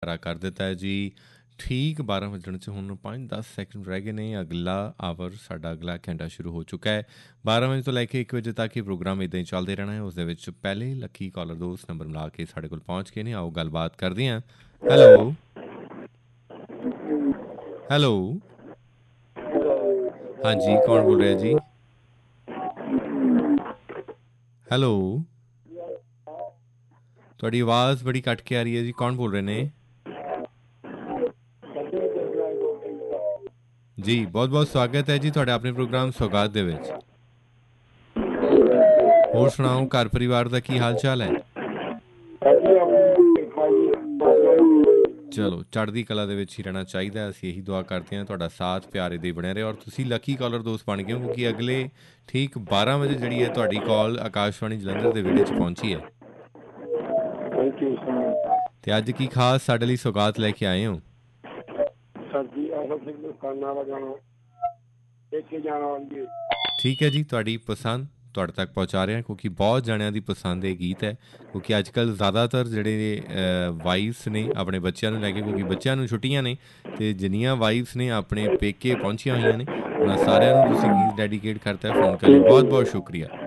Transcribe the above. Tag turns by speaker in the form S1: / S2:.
S1: खड़ा कर दिता है जी। ठीक 12 ਵਜਣ 'ਚ ਹੁਣ 5-10 ਸੈਕਿੰਡ ਰਹਿ ਗਏ ਨੇ। ਅਗਲਾ ਆਵਰ ਸਾਡਾ ਅਗਲਾ ਘੰਟਾ ਸ਼ੁਰੂ ਹੋ ਚੁੱਕਾ ਹੈ। 12 ਵਜੇ ਤੋਂ ਲੈ ਕੇ 1 ਵਜੇ ਤੱਕ ਇਹ ਪ੍ਰੋਗਰਾਮ ਇੱਦਾਂ ਹੀ ਚੱਲਦੇ ਰਹਿਣਾ ਹੈ। ਉਸ ਦੇ ਵਿੱਚ ਪਹਿਲੇ ਲੱਕੀ ਕਾਲਰ ਦੋਸਤ ਨੰਬਰ ਮਿਲਾ ਕੇ ਸਾਡੇ ਕੋਲ ਪਹੁੰਚ ਗਏ ਨੇ। ਆਓ ਗੱਲਬਾਤ ਕਰਦੇ ਹਾਂ। ਹੈਲੋ ਹੈਲੋ, ਹਾਂਜੀ ਕੌਣ ਬੋਲ ਰਿਹਾ ਜੀ? ਹੈਲੋ, ਤੁਹਾਡੀ ਆਵਾਜ਼ ਬੜੀ ਕੱਟ ਕੇ ਆ ਰਹੀ ਹੈ ਜੀ। ਕੌਣ ਬੋਲ ਰਹੇ ਨੇ ਜੀ? ਬਹੁਤ ਬਹੁਤ ਸਵਾਗਤ ਹੈ ਜੀ ਤੁਹਾਡਾ ਆਪਣੇ ਪ੍ਰੋਗਰਾਮ ਸੌਗਾਤ ਦੇ ਵਿੱਚ। ਹੋਰ ਸੁਣਾਓ, ਘਰ ਪਰਿਵਾਰ ਦਾ ਕੀ ਹਾਲ ਚਾਲ ਹੈ? ਚਲੋ ਚੜ੍ਹਦੀ ਕਲਾ ਦੇ ਵਿੱਚ ਹੀ ਰਹਿਣਾ ਚਾਹੀਦਾ। ਅਸੀਂ ਇਹੀ ਦੁਆ ਕਰਦੇ ਹਾਂ ਤੁਹਾਡਾ ਸਾਥ ਪਿਆਰ ਇੱਦਾਂ ਹੀ ਬਣਿਆ ਰਹੇ। ਔਰ ਤੁਸੀਂ ਲੱਕੀ ਕਾਲਰ ਦੋਸਤ ਬਣ ਗਏ ਹੋ, ਕਿਉਂਕਿ ਅਗਲੇ ਠੀਕ 12 ਵਜੇ ਜਿਹੜੀ ਹੈ ਤੁਹਾਡੀ ਕਾਲ ਆਕਾਸ਼ਵਾਣੀ ਜਲੰਧਰ ਦੇ ਵਿਹੜੇ 'ਚ ਪਹੁੰਚੀ ਹੈ। ਅਤੇ ਅੱਜ ਕੀ ਖਾਸ ਸਾਡੇ ਲਈ ਸੌਗਾਤ ਲੈ ਕੇ ਆਏ ਹੋ? ਠੀਕ ਹੈ ਜੀ, ਤੁਹਾਡੀ ਪਸੰਦ ਤੁਹਾਡੇ ਤੱਕ ਪਹੁੰਚਾ ਰਿਹਾ, ਕਿਉਂਕਿ ਬਹੁਤ ਜਣਿਆਂ ਦੀ ਪਸੰਦ ਇਹ ਗੀਤ ਹੈ। ਕਿਉਂਕਿ ਅੱਜ ਕੱਲ੍ਹ ਜ਼ਿਆਦਾਤਰ ਜਿਹੜੇ ਵਾਈਫਸ ਨੇ ਆਪਣੇ ਬੱਚਿਆਂ ਨੂੰ ਲੈ ਕੇ, ਕਿਉਂਕਿ ਬੱਚਿਆਂ ਨੂੰ ਛੁੱਟੀਆਂ ਨੇ, ਅਤੇ ਜਿੰਨੀਆਂ ਵਾਈਫਸ ਨੇ ਆਪਣੇ ਪੇਕੇ ਪਹੁੰਚੀਆਂ ਹੋਈਆਂ ਨੇ, ਉਹਨਾਂ ਸਾਰਿਆਂ ਨੂੰ ਤੁਸੀਂ ਗੀਤ ਡੈਡੀਕੇਟ ਕਰਤਾ। ਫੋਨ ਕਰਨ ਲਈ ਬਹੁਤ ਬਹੁਤ ਸ਼ੁਕਰੀਆ।